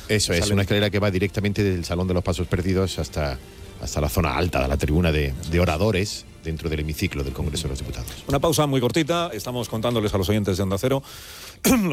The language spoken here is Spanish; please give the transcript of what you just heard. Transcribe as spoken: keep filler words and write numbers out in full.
Eso es, una escalera que va directamente del Salón de los Pasos Perdidos hasta, hasta la zona alta de la tribuna de, de oradores dentro del hemiciclo del Congreso de los Diputados. Una pausa muy cortita, estamos contándoles a los oyentes de Onda Cero